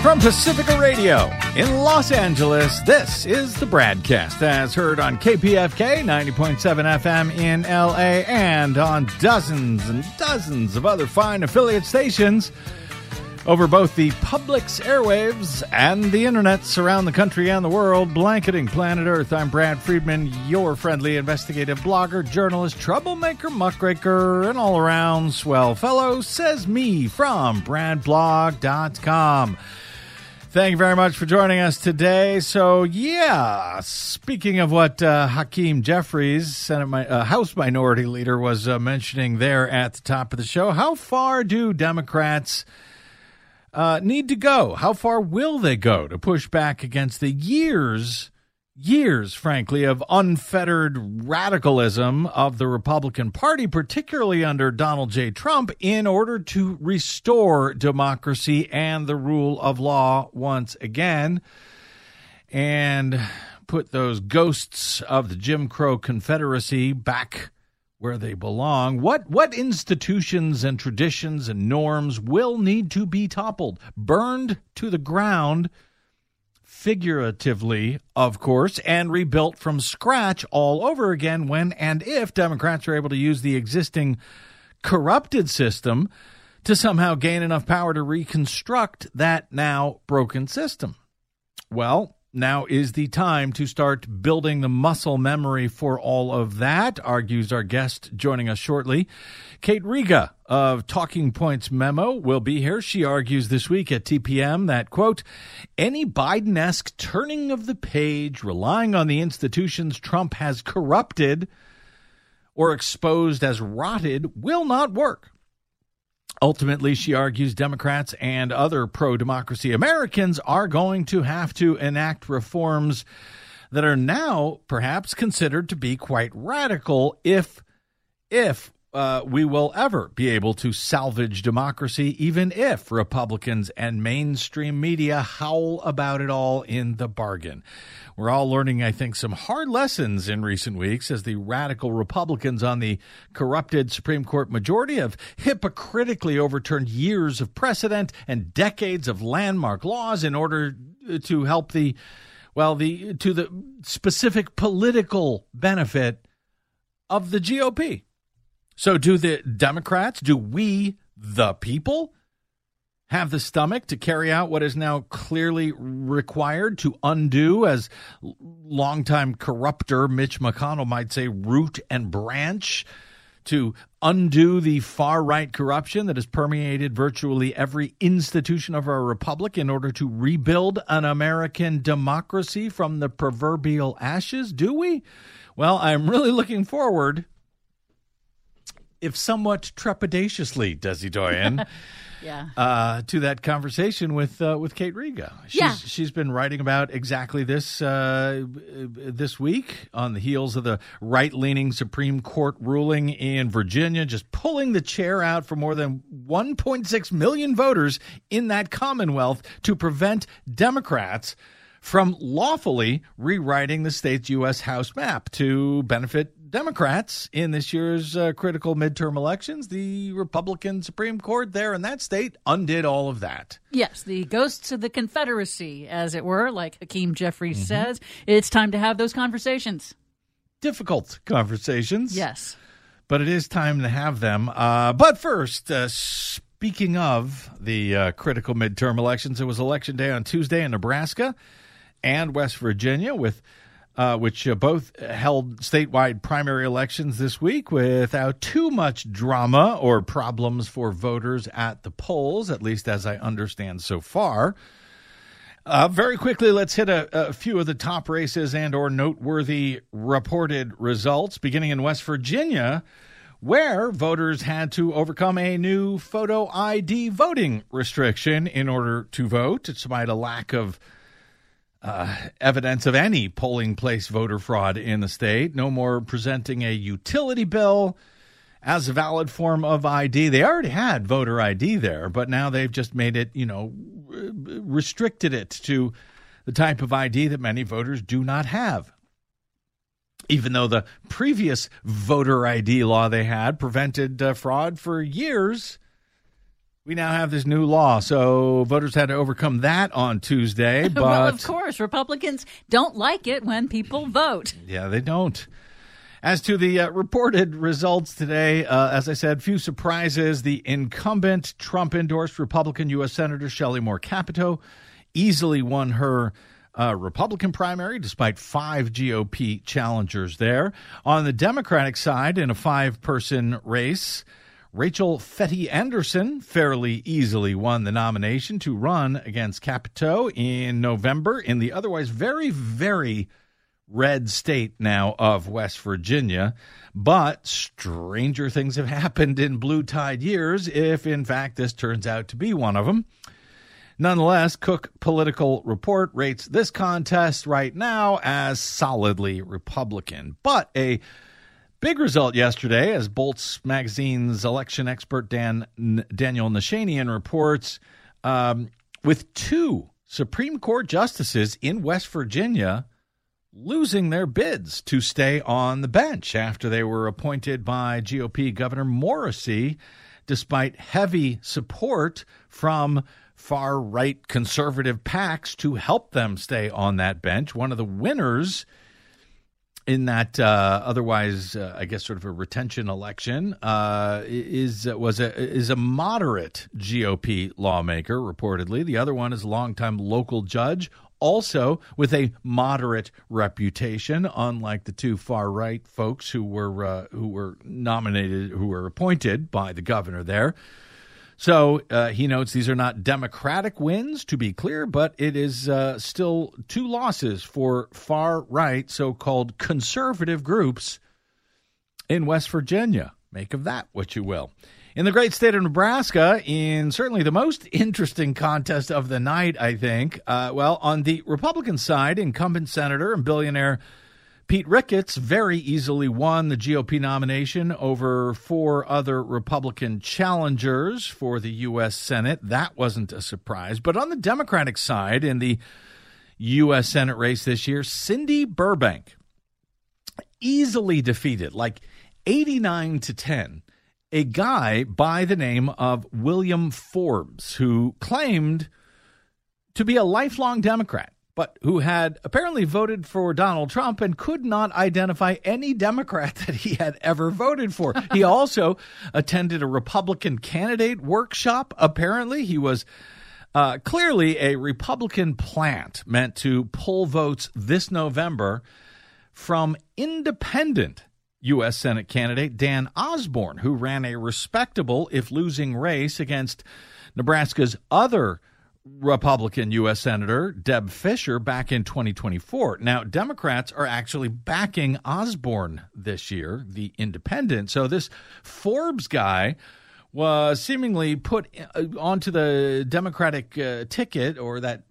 From Pacifica Radio in Los Angeles, this is the Bradcast, as heard on KPFK 90.7 FM in LA and on dozens and dozens of other fine affiliate stations over both the public's airwaves and the internets around the country and the world, blanketing planet Earth. I'm Brad Friedman, your friendly investigative blogger, journalist, troublemaker, muckraker, and all-around swell fellow, says me from bradblog.com. Thank you very much for joining us today. So, speaking of what Hakeem Jeffries, House Minority Leader, was mentioning there at the top of the show, how far do Democrats need to go? How far will they go to push back against the years, frankly, of unfettered radicalism of the Republican Party, particularly under Donald J. Trump, in order to restore democracy and the rule of law once again and put those ghosts of the Jim Crow Confederacy back where they belong? What institutions and traditions and norms will need to be toppled, burned to the ground, figuratively, of course, and rebuilt from scratch all over again when and if Democrats are able to use the existing corrupted system to somehow gain enough power to reconstruct that now broken system? Well, now is the time to start building the muscle memory for all of that, argues our guest joining us shortly. Kate Riga of Talking Points Memo will be here. She argues this week at TPM that, quote, any Biden-esque turning of the page, relying on the institutions Trump has corrupted or exposed as rotted, will not work. Ultimately, she argues, Democrats and other pro-democracy Americans are going to have to enact reforms that are now perhaps considered to be quite radical if we will ever be able to salvage democracy, even if Republicans and mainstream media howl about it all in the bargain. We're all learning, I think, some hard lessons in recent weeks as the radical Republicans on the corrupted Supreme Court majority have hypocritically overturned years of precedent and decades of landmark laws in order to help the specific political benefit of the GOP. So do the Democrats, do we, the people, have the stomach to carry out what is now clearly required to undo, as longtime corrupter Mitch McConnell might say, root and branch, to undo the far-right corruption that has permeated virtually every institution of our republic in order to rebuild an American democracy from the proverbial ashes? Do we? Well, I'm really looking forward, if somewhat trepidatiously, Desi Doyen, to that conversation with Kate Riga. She's been writing about exactly this this week on the heels of the right-leaning Supreme Court ruling in Virginia, just pulling the chair out for more than 1.6 million voters in that Commonwealth to prevent Democrats from lawfully rewriting the state's U.S. House map to benefit Democrats in this year's critical midterm elections. The Republican Supreme Court there in that state undid all of that. Yes, the ghosts of the Confederacy, as it were, like Hakeem Jeffries says. It's time to have those conversations. Difficult conversations. Yes. But it is time to have them. But first, speaking of the critical midterm elections, it was Election Day on Tuesday in Nebraska and West Virginia, with which both held statewide primary elections this week without too much drama or problems for voters at the polls, at least as I understand so far. Very quickly, let's hit a few of the top races and or noteworthy reported results, beginning in West Virginia, where voters had to overcome a new photo ID voting restriction in order to vote, despite a lack of evidence of any polling place voter fraud in the state. No more presenting a utility bill as a valid form of ID. They already had voter ID there, but now they've just made it, restricted it to the type of ID that many voters do not have. Even though the previous voter ID law they had prevented fraud for years, We now have this new law, so voters had to overcome that on Tuesday. But well, of course, Republicans don't like it when people vote. Yeah, they don't. As to the reported results today, as I said, few surprises. The incumbent Trump-endorsed Republican U.S. Senator Shelley Moore Capito easily won her Republican primary, despite 5 GOP challengers there. On the Democratic side, in a 5-person race, Rachel Fetty Anderson fairly easily won the nomination to run against Capito in November in the otherwise very, very red state now of West Virginia. But stranger things have happened in blue tide years if, in fact, this turns out to be one of them. Nonetheless, Cook Political Report rates this contest right now as solidly Republican. But a big result yesterday, as Bolts Magazine's election expert Daniel Nashanian reports, with 2 Supreme Court justices in West Virginia losing their bids to stay on the bench after they were appointed by GOP Governor Morrisey, despite heavy support from far-right conservative PACs to help them stay on that bench. One of the winners in that otherwise, I guess, sort of a retention election is a moderate GOP lawmaker, reportedly. The other one is a longtime local judge, also with a moderate reputation, unlike the 2 far-right folks who were nominated, who were appointed by the governor there. So he notes these are not Democratic wins, to be clear, but it is still 2 losses for far-right, so-called conservative groups in West Virginia. Make of that what you will. In the great state of Nebraska, in certainly the most interesting contest of the night, I think, on the Republican side, incumbent senator and billionaire Pete Ricketts very easily won the GOP nomination over 4 other Republican challengers for the U.S. Senate. That wasn't a surprise. But on the Democratic side, in the U.S. Senate race this year, Cindy Burbank easily defeated, like 89-10, a guy by the name of William Forbes, who claimed to be a lifelong Democrat, but who had apparently voted for Donald Trump and could not identify any Democrat that he had ever voted for. He also attended a Republican candidate workshop. Apparently, he was clearly a Republican plant meant to pull votes this November from independent U.S. Senate candidate Dan Osborne, who ran a respectable, if losing, race against Nebraska's other Republican U.S. Senator Deb Fischer back in 2024. Now, Democrats are actually backing Osborne this year, the independent. So this Forbes guy was seemingly put onto the Democratic ticket, or that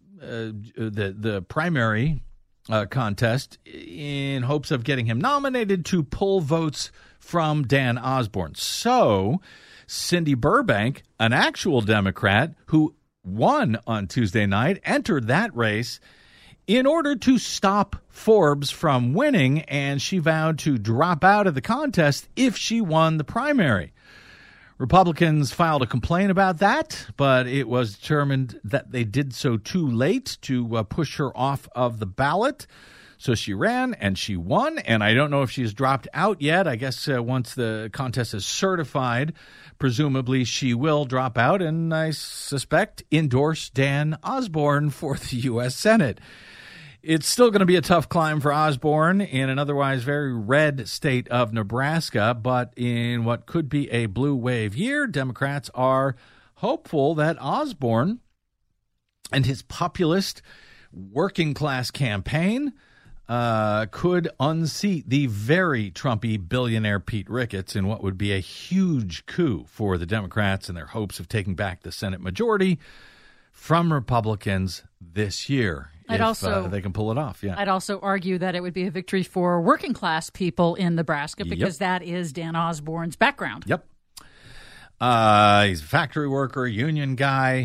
the primary contest, in hopes of getting him nominated to pull votes from Dan Osborne. So Cindy Burbank, an actual Democrat who won on Tuesday night, entered that race in order to stop Forbes from winning, and she vowed to drop out of the contest if she won the primary. Republicans filed a complaint about that, but it was determined that they did so too late to push her off of the ballot. So she ran and she won, and I don't know if she's dropped out yet. I guess once the contest is certified, presumably she will drop out and, I suspect, endorse Dan Osborne for the U.S. Senate. It's still going to be a tough climb for Osborne in an otherwise very red state of Nebraska, but in what could be a blue wave year, Democrats are hopeful that Osborne and his populist working-class campaign could unseat the very Trumpy billionaire Pete Ricketts in what would be a huge coup for the Democrats in their hopes of taking back the Senate majority from Republicans this year. They can pull it off, yeah. I'd also argue that it would be a victory for working class people in Nebraska because that is Dan Osborne's background. Yep. He's a factory worker, union guy.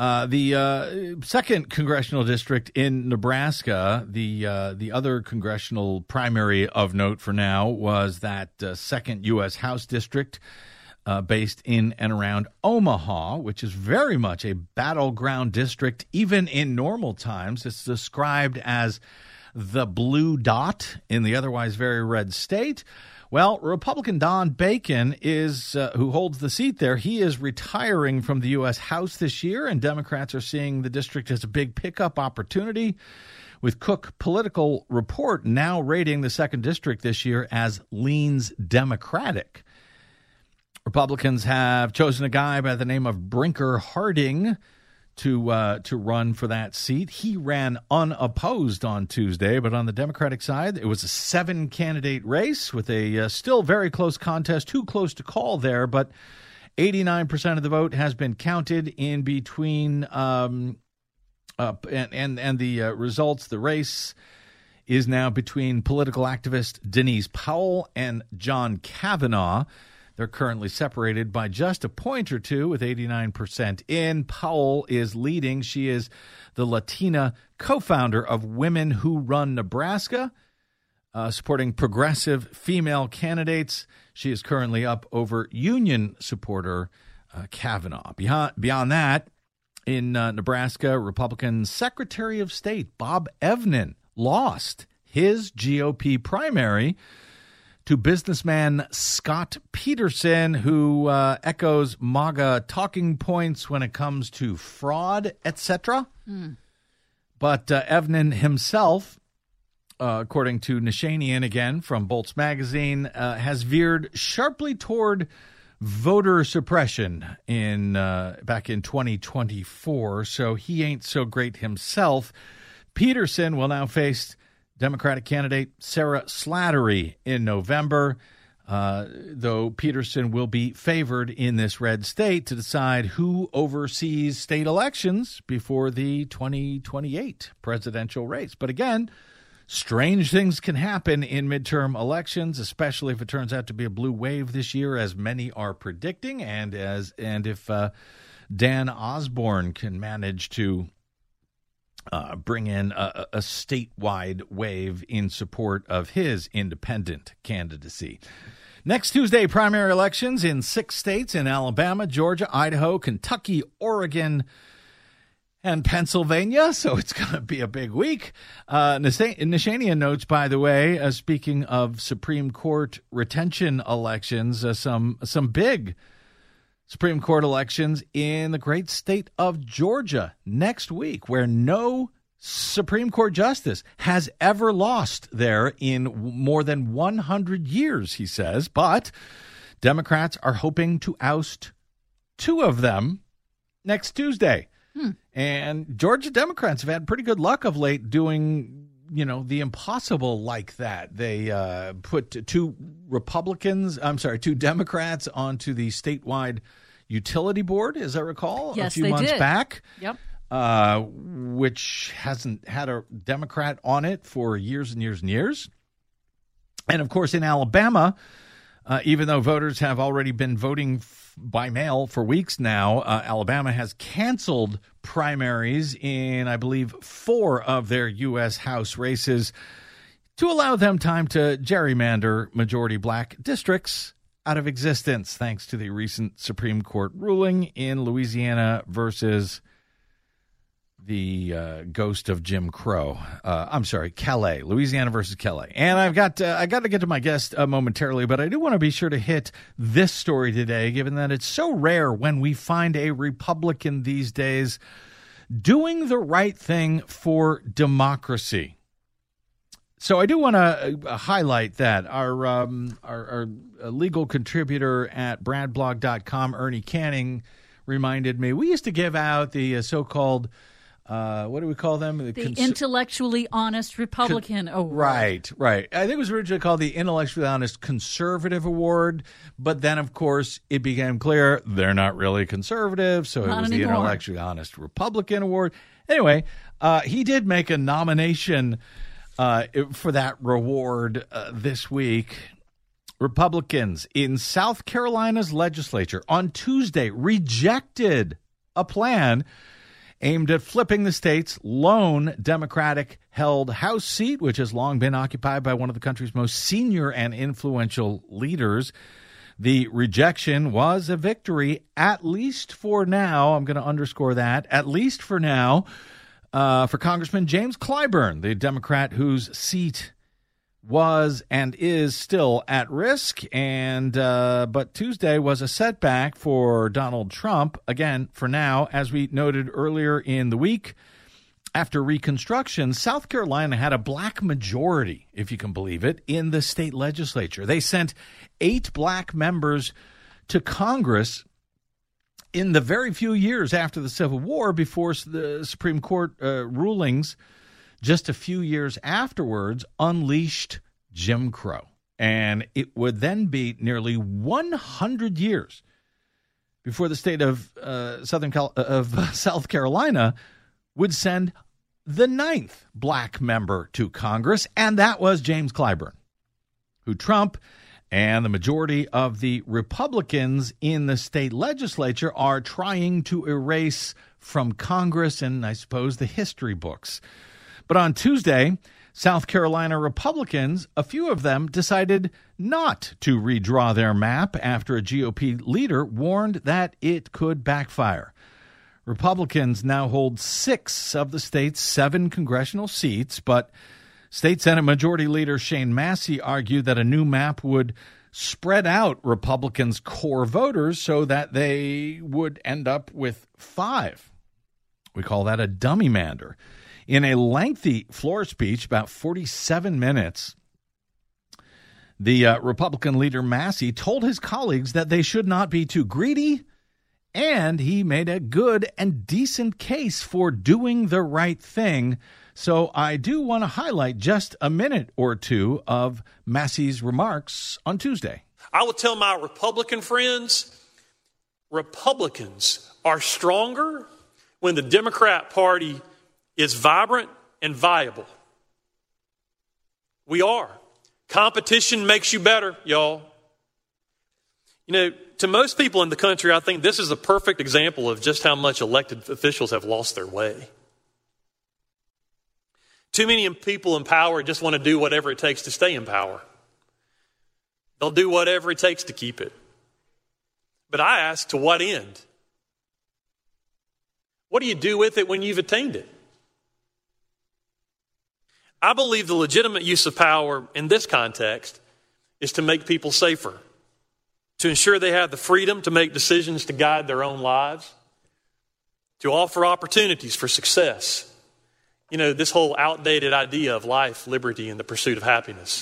The second congressional district in Nebraska, the other congressional primary of note for now was that second U.S. House district based in and around Omaha, which is very much a battleground district. Even in normal times, it's described as the blue dot in the otherwise very red state. Well, Republican Don Bacon is who holds the seat there. He is retiring from the U.S. House this year, and Democrats are seeing the district as a big pickup opportunity, with Cook Political Report now rating the 2nd District this year as leans Democratic. Republicans have chosen a guy by the name of Brinker Harding to run for that seat. He ran unopposed on Tuesday, but on the Democratic side, it was a 7-candidate race with a still very close contest, too close to call there, but 89% of the vote has been counted in between and the results. The race is now between political activist Denise Powell and John Kavanaugh. They're currently separated by just a point or two, with 89% in. Powell is leading. She is the Latina co-founder of Women Who Run Nebraska, supporting progressive female candidates. She is currently up over union supporter Kavanaugh. Beyond that, in Nebraska, Republican Secretary of State Bob Evnen lost his GOP primary to businessman Scott Peterson, who echoes MAGA talking points when it comes to fraud, etc. But Evnen himself, according to Nishanian again from Bolts Magazine, has veered sharply toward voter suppression back in 2024, so he ain't so great himself. Peterson will now face Democratic candidate Sarah Slattery in November, though Peterson will be favored in this red state to decide who oversees state elections before the 2028 presidential race. But again, strange things can happen in midterm elections, especially if it turns out to be a blue wave this year, as many are predicting, and if Dan Osborne can manage to bring in a statewide wave in support of his independent candidacy. Next Tuesday, primary elections in 6 states in Alabama, Georgia, Idaho, Kentucky, Oregon, and Pennsylvania. So it's going to be a big week. Nishanian notes, by the way, speaking of Supreme Court retention elections, some big Supreme Court elections in the great state of Georgia next week, where no Supreme Court justice has ever lost there in more than 100 years, he says. But Democrats are hoping to oust 2 of them next Tuesday. And Georgia Democrats have had pretty good luck of late doing, the impossible like that. They put 2 Democrats onto the statewide utility board, as I recall, yes, a few months back. Yep. Which hasn't had a Democrat on it for years and years and years. And, of course, in Alabama, even though voters have already been voting by mail for weeks now, Alabama has canceled primaries in, I believe, 4 of their U.S. House races to allow them time to gerrymander majority black districts out of existence, thanks to the recent Supreme Court ruling in Louisiana versus the ghost of Jim Crow. Calais, Louisiana versus Calais. And I got to get to my guest momentarily, but I do want to be sure to hit this story today, given that it's so rare when we find a Republican these days doing the right thing for democracy. So I do want to highlight that. Our legal contributor at bradblog.com, Ernie Canning, reminded me we used to give out the so-called what do we call them? The Intellectually Honest Republican Award. Right. I think it was originally called the Intellectually Honest Conservative Award, but then, of course, it became clear they're not really conservative, so it was the Intellectually Honest Republican Award. Anyway, he did make a nomination for that reward this week. Republicans in South Carolina's legislature on Tuesday rejected a plan aimed at flipping the state's lone Democratic-held House seat, which has long been occupied by one of the country's most senior and influential leaders. The rejection was a victory, at least for now. I'm going to underscore that, at least for now, for Congressman James Clyburn, the Democrat whose seat was and is still at risk. And but Tuesday was a setback for Donald Trump. Again, for now, as we noted earlier in the week, after Reconstruction, South Carolina had a black majority, if you can believe it, in the state legislature. They sent 8 black members to Congress in the very few years after the Civil War, before the Supreme Court rulings just a few years afterwards unleashed Jim Crow. And it would then be nearly 100 years before the state of South Carolina would send the 9th black member to Congress, and that was James Clyburn, who Trump and the majority of the Republicans in the state legislature are trying to erase from Congress and, I suppose, the history books. But on Tuesday, South Carolina Republicans, a few of them, decided not to redraw their map after a GOP leader warned that it could backfire. Republicans now hold 6 of the state's 7 congressional seats, but State Senate Majority Leader Shane Massey argued that a new map would spread out Republicans' core voters so that they would end up with 5. We call that a dummy mander. In a lengthy floor speech, about 47 minutes, the Republican leader Massey told his colleagues that they should not be too greedy, and he made a good and decent case for doing the right thing. So I do want to highlight just a minute or two of Massey's remarks on Tuesday. I will tell my Republican friends, Republicans are stronger when the Democrat Party is vibrant and viable. We are. Competition makes you better, y'all. You know, to most people in the country, I think this is a perfect example of just how much elected officials have lost their way. Too many people in power just want to do whatever it takes to stay in power. They'll do whatever it takes to keep it. But I ask, to what end? What do you do with it when you've attained it? I believe the legitimate use of power in this context is to make people safer, to ensure they have the freedom to make decisions to guide their own lives, to offer opportunities for success. You know, this whole outdated idea of life, liberty, and the pursuit of happiness.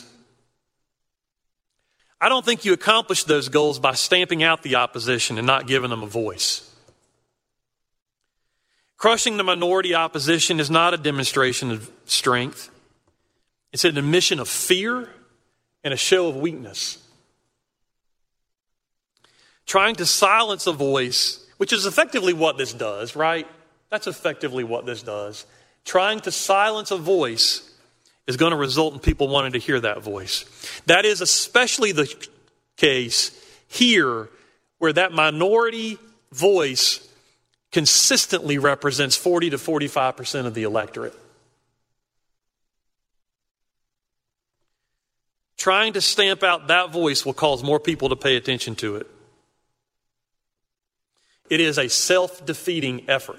I don't think you accomplish those goals by stamping out the opposition and not giving them a voice. Crushing the minority opposition is not a demonstration of strength. It's an admission of fear and a show of weakness. Trying to silence a voice, which is effectively what this does, right? That's effectively what this does. Trying to silence a voice is going to result in people wanting to hear that voice. That is especially the case here, where that minority voice consistently represents 40 to 45% of the electorate. Trying to stamp out that voice will cause more people to pay attention to it. It is a self-defeating effort.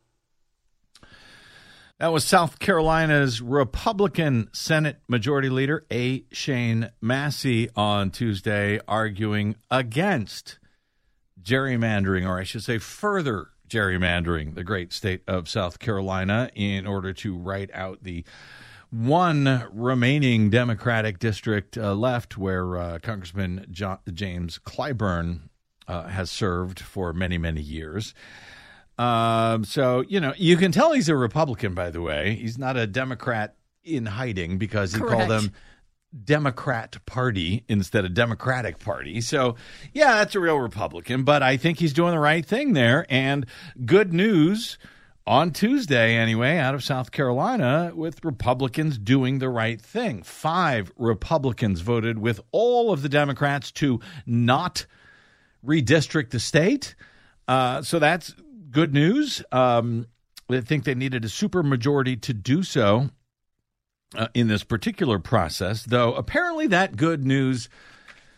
That was South Carolina's Republican Senate Majority Leader A. Shane Massey on Tuesday, arguing against gerrymandering, or I should say further gerrymandering, the great state of South Carolina in order to write out the one remaining Democratic district left where Congressman James Clyburn has served for many, many years. So, you know, you can tell he's a Republican, by the way. He's not a Democrat in hiding because he called them Democrat Party instead of Democratic Party. So, yeah, that's a real Republican, but I think he's doing the right thing there. And good news on Tuesday, anyway, out of South Carolina, with Republicans doing the right thing. 5 Republicans voted with all of the Democrats to not redistrict the state. So that's good news. I think they needed a supermajority to do so in this particular process, though apparently that good news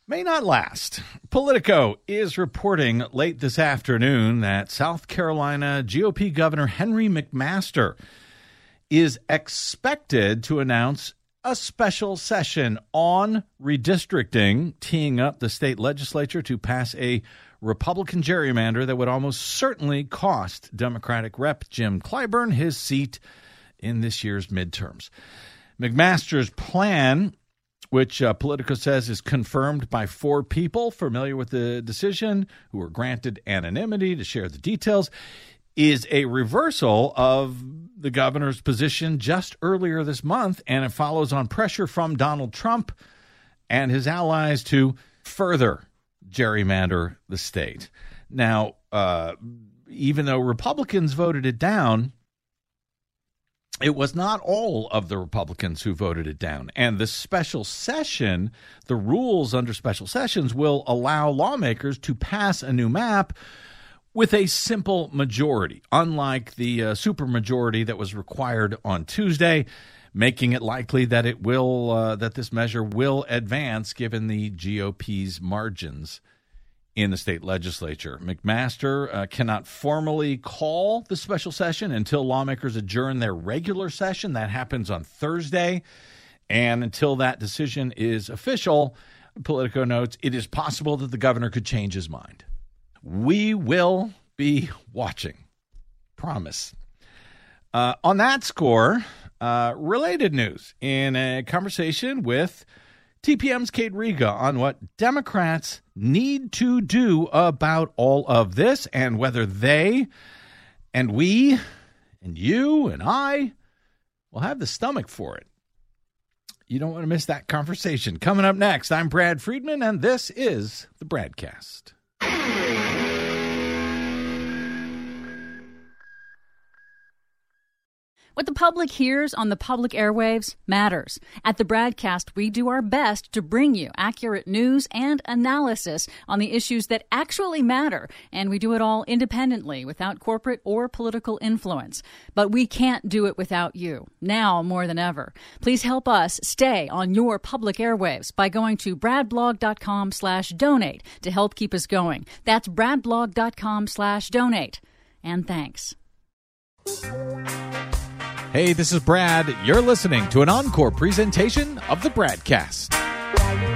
may not last. Politico is reporting late this afternoon that South Carolina GOP Governor Henry McMaster is expected to announce a special session on redistricting, teeing up the state legislature to pass a Republican gerrymander that would almost certainly cost Democratic Rep. Jim Clyburn his seat in this year's midterms. McMaster's plan, which Politico says is confirmed by 4 people familiar with the decision who were granted anonymity to share the details, is a reversal of the governor's position just earlier this month, and it follows on pressure from Donald Trump and his allies to further gerrymander the state. Now, even though Republicans voted it down, it was not all of the Republicans who voted it down. And the special session, the rules under special sessions will allow lawmakers to pass a new map with a simple majority, unlike the supermajority that was required on Tuesday, making it likely that it will that this measure will advance given the GOP's margins in the state legislature. McMaster cannot formally call the special session until lawmakers adjourn their regular session. That happens on Thursday. And until that decision is official, Politico notes, it is possible that the governor could change his mind. We will be watching. Promise. On that score, related news in a conversation with TPM's Kate Riga on what Democrats need to do about all of this and whether they and we and you and I will have the stomach for it. You don't want to miss that conversation. Coming up next, I'm Brad Friedman, and this is the Bradcast. What the public hears on the public airwaves matters. At the Bradcast, we do our best to bring you accurate news and analysis on the issues that actually matter, and we do it all independently, without corporate or political influence. But we can't do it without you, now more than ever. Please help us stay on your public airwaves by going to bradblog.com/donate to help keep us going. That's bradblog.com/donate. And thanks. Hey, this is Brad. You're listening to an encore presentation of the Bradcast.